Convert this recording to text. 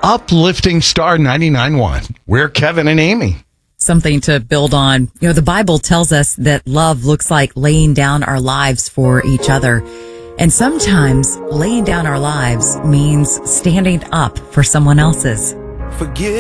Uplifting Star 99.1. We're Kevin and Amy. Something to build on. You know, the Bible tells us that love looks like laying down our lives for each other. And sometimes laying down our lives means standing up for someone else's. Forgive.